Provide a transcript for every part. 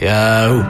Yahoo.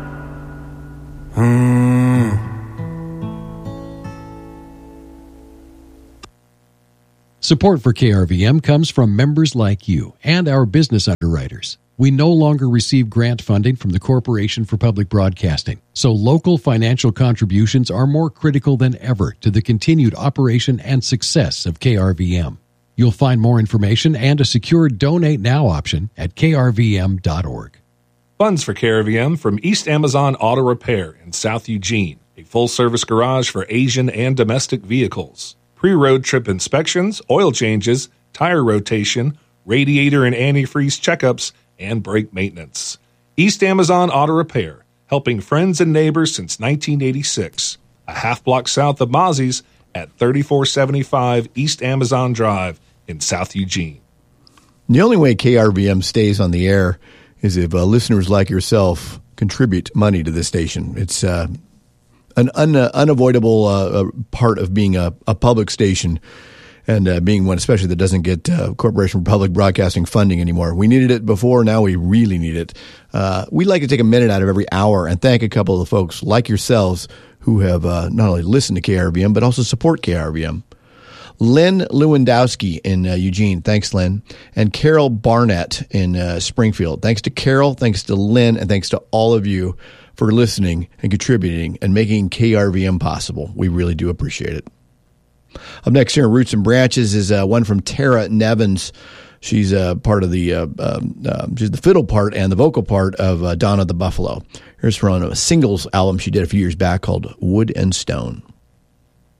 Support for KRVM comes from members like you and our business underwriters. We no longer receive grant funding from the Corporation for Public Broadcasting, so local financial contributions are more critical than ever to the continued operation and success of KRVM. You'll find more information and a secure Donate Now option at krvm.org. Funds for KRVM from East Amazon Auto Repair in South Eugene, a full-service garage for Asian and domestic vehicles. Pre-road trip inspections, oil changes, tire rotation, radiator and antifreeze checkups, and brake maintenance. East Amazon Auto Repair, helping friends and neighbors since 1986. A half block south of Mozzie's at 3475 East Amazon Drive in South Eugene. The only way KRVM stays on the air is if listeners like yourself contribute money to this station. It's an unavoidable part of being a public station and being one especially that doesn't get Corporation for Public Broadcasting funding anymore. We needed it before, now we really need it. We'd like to take a minute out of every hour and thank a couple of the folks like yourselves who have not only listened to KRVM but also support KRVM. Lynn Lewandowski in Eugene. Thanks, Lynn. And Carol Barnett in Springfield. Thanks to Carol, thanks to Lynn, and thanks to all of you for listening and contributing and making KRVM possible. We really do appreciate it. Up next here in Roots and Branches is one from Tara Nevins. She's part of she's the fiddle part and the vocal part of Donna the Buffalo. Here's from a singles album she did a few years back called Wood and Stone.